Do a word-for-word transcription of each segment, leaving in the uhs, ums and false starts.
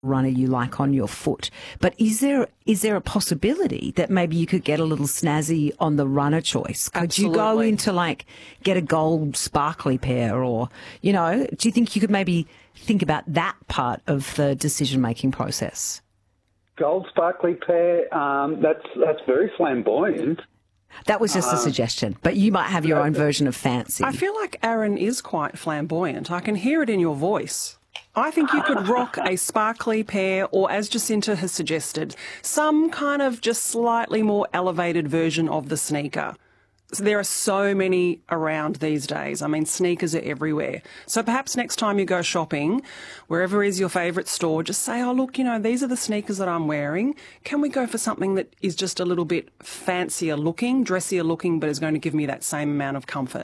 runner you like on your foot. But is there is there a possibility that maybe you could get a little snazzy on the runner choice? Could Absolutely. you go into like get a gold sparkly pair, or, you know, do you think you could maybe think about that part of the decision-making process? Gold sparkly pair, um, that's that's very flamboyant. That was just a suggestion, but you might have your own version of fancy. I feel like Aaron is quite flamboyant. I can hear it in your voice. I think you could rock a sparkly pair, or as Jacinta has suggested, some kind of just slightly more elevated version of the sneaker. So there are so many around these days. I mean, sneakers are everywhere. So perhaps next time you go shopping, wherever is your favourite store, just say, oh, look, you know, these are the sneakers that I'm wearing. Can we go for something that is just a little bit fancier looking, dressier looking, but is going to give me that same amount of comfort?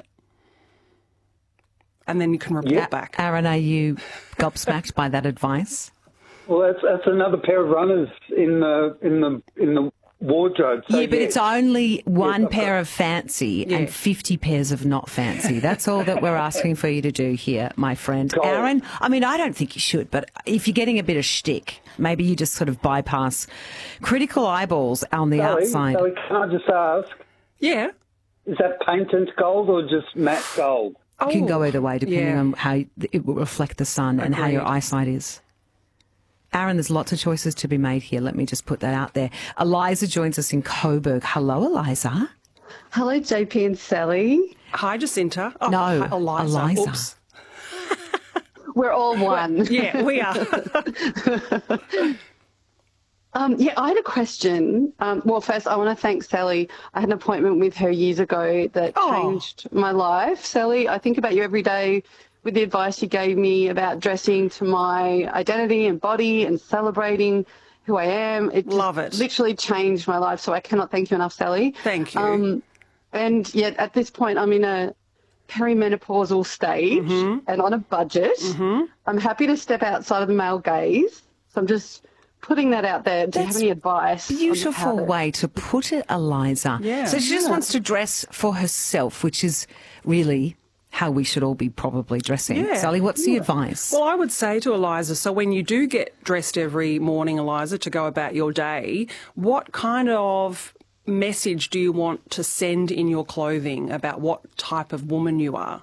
And then you can report Yeah. back. Aaron, are you gobsmacked by that advice? Well, that's that's another pair of runners in the in the in the wardrobe. So, Yeah, but yes. it's only one Yes, pair of fancy Yeah. and fifty pairs of not fancy. That's all that we're asking for you to do here, my friend. Gold. Aaron, I mean, I don't think you should, but if you're getting a bit of shtick, maybe you just sort of bypass critical eyeballs on the Sally, outside. Sally, can I just ask, Yeah. is that patent gold or just matte gold? It can go either way depending yeah. on how it will reflect the sun and how your Agreed. eyesight is. Aaron, there's lots of choices to be made here. Let me just put that out there. Eliza joins us in Coburg. Hello, Eliza. Hello, J P and Sally. Hi, Jacinta. Oh, No, hi, Eliza. Eliza. Oops. We're all one. Yeah, we are. Um, yeah, I had a question. Um, well, first, I want to thank Sally. I had an appointment with her years ago that Oh. changed my life. Sally, I think about you every day with the advice you gave me about dressing to my identity and body and celebrating who I am. It just Love it. literally changed my life, so I cannot thank you enough, Sally. Thank you. Um, and yet, at this point, I'm in a perimenopausal stage Mm-hmm. and on a budget. I'm happy to step outside of the male gaze. So I'm just putting that out there. Do you have That's any advice? on how Beautiful to- way to put it, Eliza. Yeah. So she just wants to dress for herself, which is really how we should all be probably dressing. Yeah. Sally, what's the advice? Well, I would say to Eliza, so when you do get dressed every morning, Eliza, to go about your day, what kind of message do you want to send in your clothing about what type of woman you are?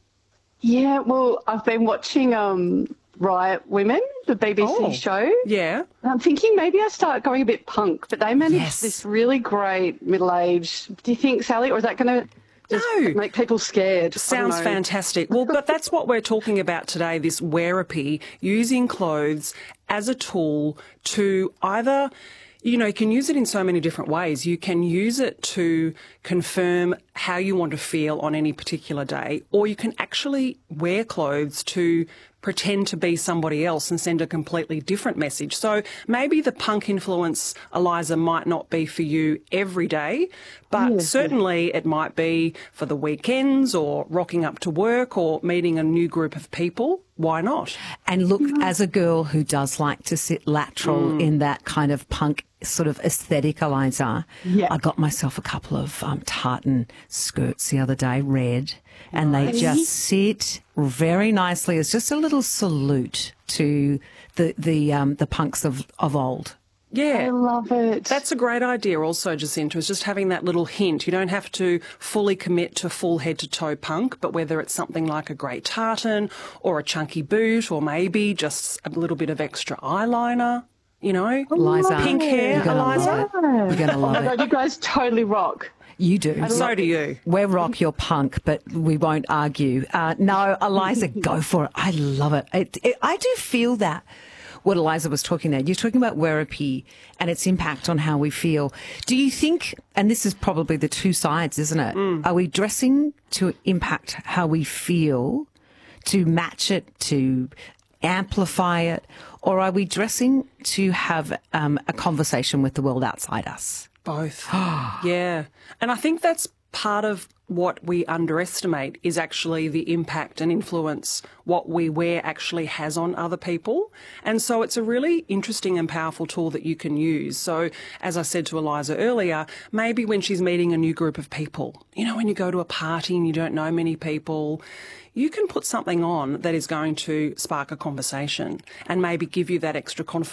Yeah, well, I've been watching um, Riot Women, the B B C Oh. show. Yeah. And I'm thinking maybe I start going a bit punk, but they manage Yes. this really great middle-age. Do you think, Sally, or is that going to just No. make people scared? I don't Sounds know. fantastic. Well, but that's what we're talking about today, this wearapy, using clothes as a tool to either, you know, you can use it in so many different ways. You can use it to confirm how you want to feel on any particular day, or you can actually wear clothes to pretend to be somebody else and send a completely different message. So maybe the punk influence, Eliza, might not be for you every day, but certainly it might be for the weekends or rocking up to work or meeting a new group of people. Why not? And look, as a girl who does like to sit lateral in that kind of punk sort of aesthetic, Eliza, Yeah. I got myself a couple of um, tartan skirts the other day, red, and they just sit very nicely. It's just a little salute to the the um, the punks of, of old. I Yeah. love it. That's a great idea also, Jacinta, is just having that little hint. You don't have to fully commit to full head-to-toe punk, but whether it's something like a grey tartan or a chunky boot or maybe just a little bit of extra eyeliner, you know, Eliza, pink hair, you're gonna Eliza. love it. You're going to Oh love my it. God, you guys totally rock. You do. So do you. We're rock, you're punk, but we won't argue. Uh, no, Eliza, go for it. I love it. It, it. I do feel that. What Eliza was talking there, you're talking about wearapy and its impact on how we feel. Do you think, and this is probably the two sides, isn't it? Mm. Are we dressing to impact how we feel, to match it, to amplify it, or are we dressing to have um, a conversation with the world outside us? Both. Yeah. And I think that's part of what we underestimate is actually the impact and influence what we wear actually has on other people. And so it's a really interesting and powerful tool that you can use. So as I said to Eliza earlier, maybe when she's meeting a new group of people, you know, when you go to a party and you don't know many people, you can put something on that is going to spark a conversation and maybe give you that extra confidence